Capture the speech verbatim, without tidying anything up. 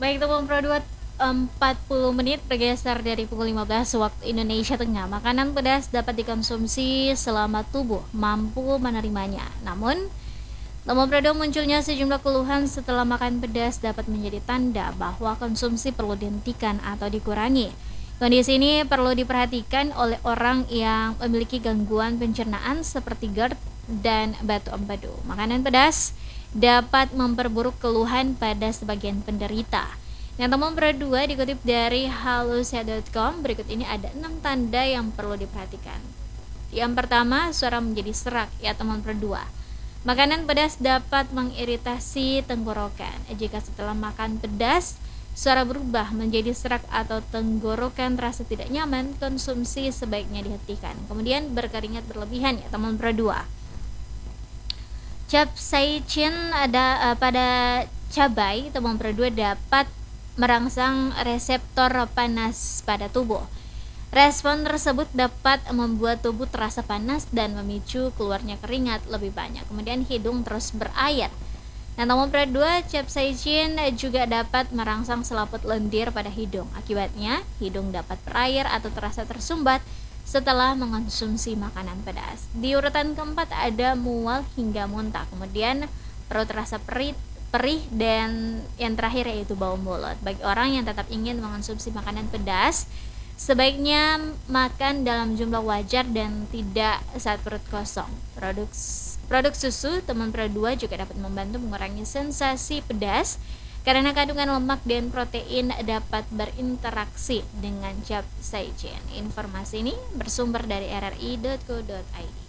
Baik teman Pro dua empat puluh menit bergeser dari pukul lima belas waktu Indonesia Tengah. Makanan pedas dapat dikonsumsi selama tubuh mampu menerimanya. Namun, teman Pro dua munculnya sejumlah keluhan setelah makan pedas dapat menjadi tanda bahwa konsumsi perlu dihentikan atau dikurangi. Kondisi ini perlu diperhatikan oleh orang yang memiliki gangguan pencernaan seperti GERD dan batu empedu. Makanan pedas dapat memperburuk keluhan pada sebagian penderita. Yang teman Pro dua dikutip dari halusehat titik com, berikut ini ada enam tanda yang perlu diperhatikan. Yang pertama, suara menjadi serak ya teman Pro dua. Makanan pedas dapat mengiritasi tenggorokan. Jika setelah makan pedas, suara berubah menjadi serak atau tenggorokan terasa tidak nyaman, konsumsi sebaiknya dihentikan. Kemudian berkeringat berlebihan ya teman Pro dua. Capsaicin ada uh, pada cabai teman Pro dua dapat merangsang reseptor panas pada tubuh. Respon tersebut dapat membuat tubuh terasa panas dan memicu keluarnya keringat lebih banyak. Kemudian hidung terus berair. Nah, teman Pro dua, capsaicin juga dapat merangsang selaput lendir pada hidung. Akibatnya, hidung dapat berair atau terasa tersumbat setelah mengonsumsi makanan pedas. Di urutan keempat ada mual hingga muntah. Kemudian perut terasa perih, perih dan yang terakhir yaitu bau mulut. Bagi orang yang tetap ingin mengonsumsi makanan pedas, sebaiknya makan dalam jumlah wajar dan tidak saat perut kosong. Produk produk susu teman Pro dua juga dapat membantu mengurangi sensasi pedas karena kandungan lemak dan protein dapat berinteraksi dengan capsaicin. Informasi ini bersumber dari r r i titik co titik i d.